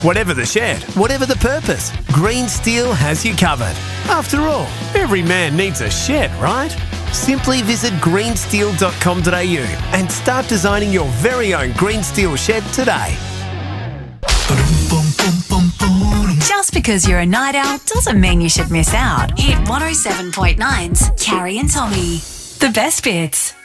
Whatever the shed, whatever the purpose, Green Steel has you covered. After all, every man needs a shed, right? Simply visit greensteel.com.au and start designing your very own Green Steel shed today. Just because you're a night owl doesn't mean you should miss out. Hit 107.9's Carrie and Tommy. The best bits.